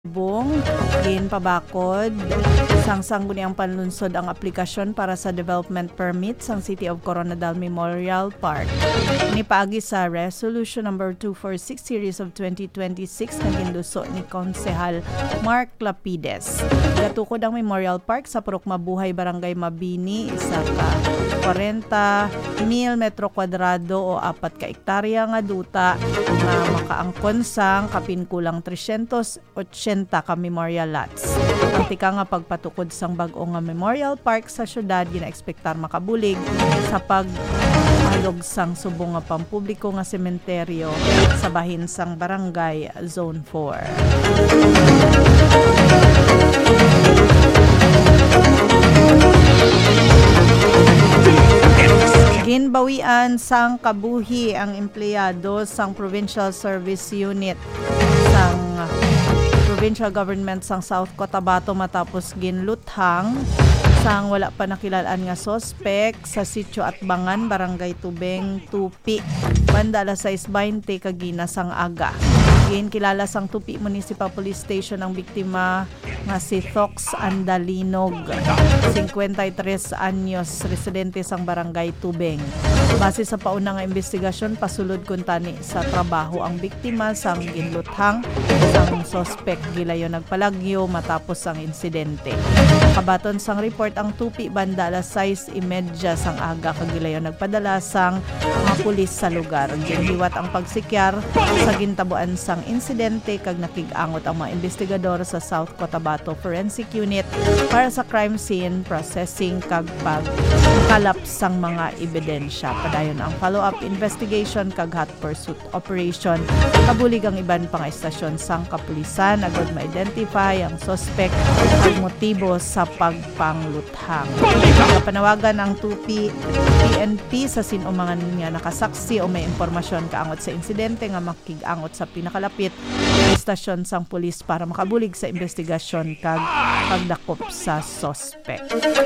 Bong, ginpabakod, sang sangguniang panlunsod ang aplikasyon para sa development permit sang City of Coronadal Memorial Park. Inipaagi sa Resolution number 246 Series of 2026 na ginduso ni Konsehal Mark Lapides. Gatukod ang Memorial Park sa Purok Mabuhay, Barangay Mabini, isa ka 40,000 metro kwadrado o 4 ka hektarya nga duta na makaangkon sang kapin kulang 380 ka memorial lots. Ang tika nga pagpatukod sang bag-o nga Memorial Park sa syudad ginaekspektar makabulig sa pag-alog sang subong nga pampubliko nga sementeryo sa bahin sang Barangay Zone 4. Ginbawian sang kabuhi ang empleyado sang Provincial Service Unit sang Provincial Government sang South Cotabato matapos ginluthang sang wala pa nakilalaan nga sospek sa Sitio Atbangan, Barangay Tubeng, Tupi, banda alas 6:20 kagina sang aga. Kilala sang Tupi Municipal Police Station ang biktima nga si Thox Andalinog, 53 anyos, residente sang Barangay Tubeng. Base sa pauna nga investigasyon, pasulod kun tani sa trabaho ang biktima sang ginluthang sang sospek gilayon nagpalagyo matapos ang insidente. Kabaton sang report ang Tupi banda alas 6:30 sang aga kagilayon nagpadala sang mga pulis sa lugar. Ginhiwat ang pagsikyar sa gintabuan sang insidente kag nakig-angot ang mga investigador sa South Cotabato Forensic Unit para sa crime scene processing kag pagkalap sang mga ebidensya. Padayon ang follow-up investigation kag hot pursuit operation. Kabulig ang iban pang estasyon sang kapulisan agad ma-identify ang suspect at motibo sa pagpangluthang. Panawagan ang Tupi PNP sa sinumangan nga nakasaksi o may impormasyon kaangot sa insidente nga makig-angot sa pinakalapit na estasyon sang pulis para makabulig sa investigasyon kag pagdakop sa suspect.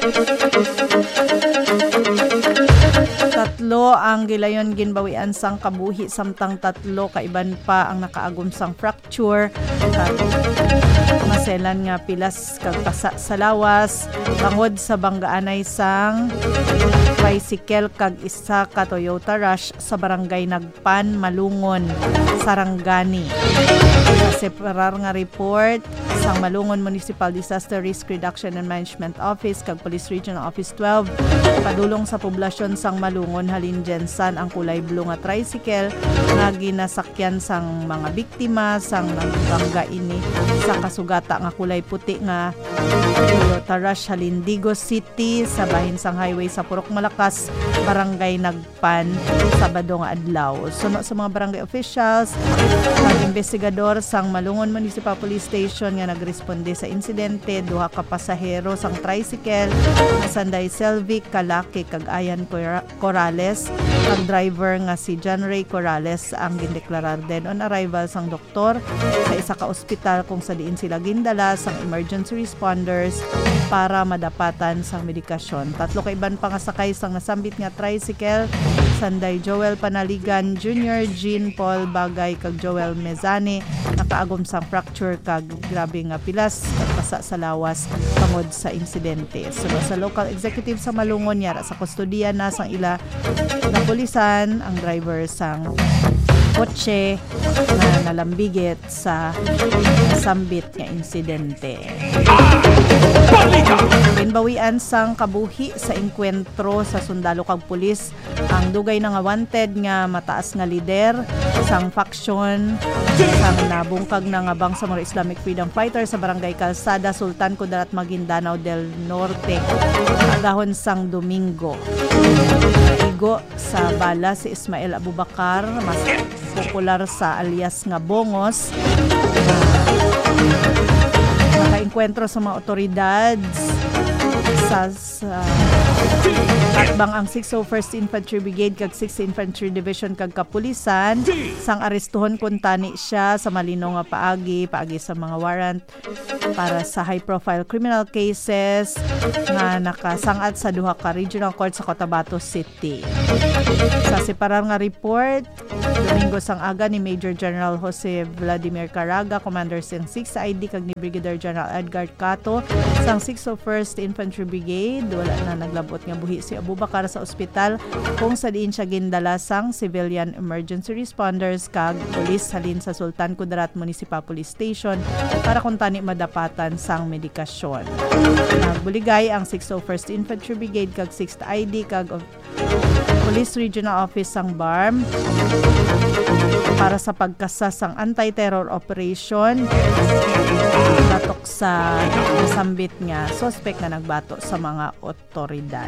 3 ang gilayon ginbawian sang kabuhi samtang 3 kaiban pa ang nakaagom sang fracture kag maselan nga pilas kag pasa sa lawas bangod sa banggaanay sang tricycle kag isa ka Toyota Rush sa Barangay Nagpan, Malungon, Sarangani. Sa separar nga report sang Malungon Municipal Disaster Risk Reduction and Management Office kag Police Regional Office 12 padulong sa poblasyon sang Malungon halin Jensan ang kulay blue nga tricycle nga ginasakyan sang mga biktima sang nagbangga ini sa kasugata nga kulay puti nga Toyota Rush halin Digos City sa bahin sang highway sa Purok Malakas, Barangay Nagpan, Sabado nga adlaw. Suno sa mga barangay officials ang investigador sang Malungon Municipal Police Station nga nagresponde sa insidente, 2 ka pasahero sang tricycle nga Sanday Selvic Kalaki kag Ayan Corrales kag driver nga si John Ray Corrales ang gindeklarar din on arrival sang doktor sa isa ka ospital kung sa diin sila gindala sang emergency responders para madapatan sang medikasyon. 3 ka iban pa nga sakay sang nasambit nga tricycle, Sanday Joel Panaligan Jr., Jean Paul Bagay kag Joel Mezani nakaagom sang fracture kag grabe nga pilas kag pasa sa lawas tungod sa insidente. Sunod sa local executive sa Malungon yara sa kustodiya na sang ila na pulisan ang driver sang kotse na nalambigit sa sambit nga insidente. Ginbawian sang kabuhi sa engkwentro sa sundalo kag pulis ang dugay na nga wanted nga mataas nga lider sang faksyon sang nabungkag na nga Bangsamoro Islamic Freedom Fighter sa Barangay Calzada, Sultan Kudarat, Maguindanao del Norte agahon sang Domingo. Igo sa bala si Ismael Abubakar, mas popular sa alias nga Bongos, nakaengkwentro sa mga otoridad sa atbang ang 601st Infantry Brigade kag 6th Infantry Division kag kapulisan sang arestuhon kun tani siya sa malinaw nga paagi sa mga warrant para sa high-profile criminal cases nga nakasangat sa duha ka regional court sa Cotabato City. Sa separar nga report, Domingo sang aga ni Major General Jose Vladimir Caraga, Commander sang 6 ID kag ni Brigadier General Edgar Cato sang 601st Infantry Brigade, wala na naglabot nga buhi si Abubakar sa ospital kung sa diin siya gindala sang civilian emergency responders kag pulis halin sa Sultan Kudarat Municipal Police Station para kung tani madapatan sang medikasyon. Nagbuligay ang 601st Infantry Brigade kag 6th ID kag Police Regional Office sang BARM para sa pagkasa sang anti-terror operation batok sa nasambit nga suspect na nagbato sa mga otoridad.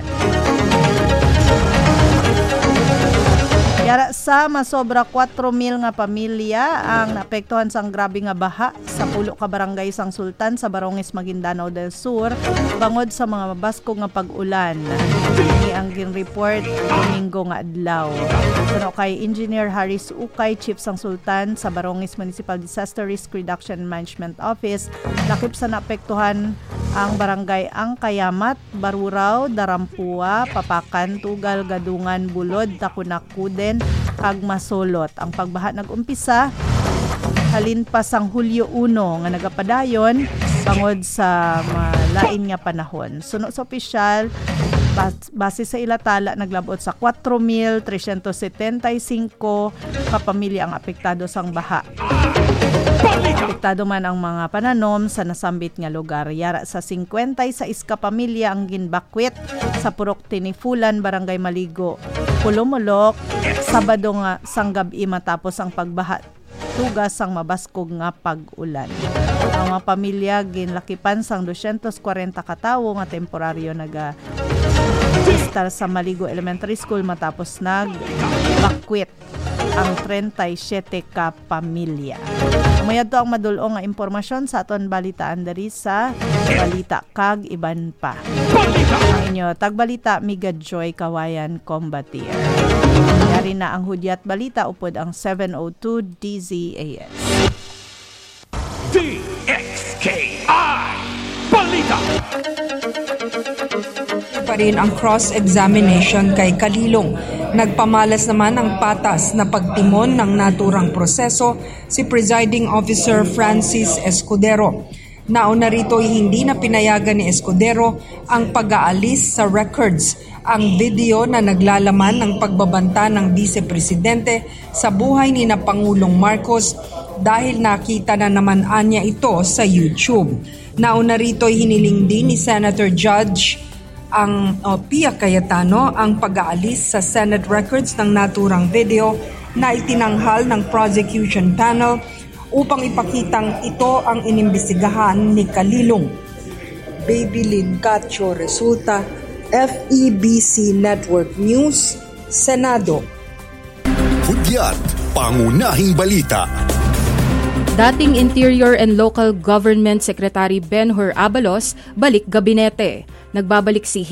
Yara sa masobra 4,000 nga pamilya ang naapektuhan sang grabe nga baha sa pulo ka barangay sang Sultan sa Baronges, Maguindanao del Sur bangod sa mga mabasko nga pag-ulan. Ini ang gin-report Domingo nga adlaw. Kuno kay Engineer Haris Ukay, Chief sang Sultan sa Baronges Municipal Disaster Risk Reduction and Management Office, lakip sa naapektuhan ang barangay ang Kayamat, Barurao, Darampua, Papakan, Tugal, Gadungan, Bulod, Takunakuden, kag Masolot. Ang pagbaha nag-umpisa halin pa sang Hulyo 1 nga nagapadayon bangod sa malain nga panahon. Suno sa opisyal, base sa ilatala, naglabot sa 4,375 kapamilya ang apektado sang baha. Apektado man ang mga pananom sa nasambit nga lugar. Yara sa 50 sa iska pamilya ang ginbakwit sa Purok Tinifulan, Barangay Maligo, Pulumulok, Sabado nga sang gabi matapos ang pagbaha tugas sang mabaskog nga pag-ulan. Ang mga pamilya ginlakipan sang 240 katawo nga temporaryo nag-istar sa Maligo Elementary School matapos nag-bakwit ang 37 ka pamilya. Mayad to ang madulong nga impormasyon sa aton balitaan dari sa Balita kag Iban pa. Ang inyo tagbalita Miga Joy Kawayan Combatier. Yari na ang hudyat balita upod ang 702 DZAS. DXKI Balita. Pa rin ang cross-examination kay Kalilong. Nagpamalas naman ang patas na pagtimon ng naturang proseso si Presiding Officer Francis Escudero. Nauna rito hindi na pinayagan ni Escudero ang pag-aalis sa records ang video na naglalaman ng pagbabanta ng Vice Presidente sa buhay ni na Pangulong Marcos dahil nakita na naman anya ito sa YouTube. Nauna rito hiniling din ni Senator Judge ang Pia Cayetano ang pag-aalis sa Senate records ng naturang video na itinanghal ng prosecution panel upang ipakitang ito ang inimbestigahan ni Kalilong. Baby Lynn Cacho resulta, FEBC Network News, Senado. Hudyat, pangunahing balita. Dating Interior and Local Government Secretary Benhur Abalos balik gabinete. Nagbabalik si